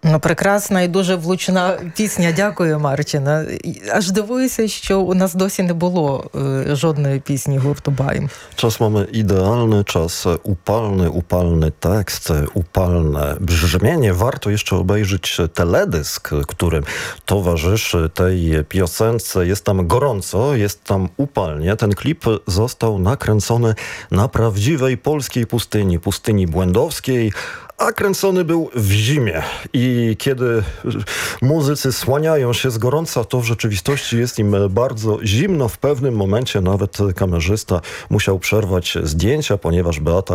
Ну, прекрасна і дуже влучна пісня. Дякую, Марчина. Аж дивуюся, що у нас досі не було жодної пісні гурту Baim. Czas mamy idealny, czas upalny tekst, upalne brzmienie. Warto jeszcze obejrzeć teledysk, który towarzyszy tej piosence. Jest tam gorąco, jest tam upalnie. Ten klip został nakręcony na prawdziwej polskiej pustyni błędowskiej, a kręcony był w zimie. I kiedy muzycy słaniają się z gorąca, to w rzeczywistości jest im bardzo zimno. W pewnym momencie nawet kamerzysta musiał przerwać zdjęcia, ponieważ Beata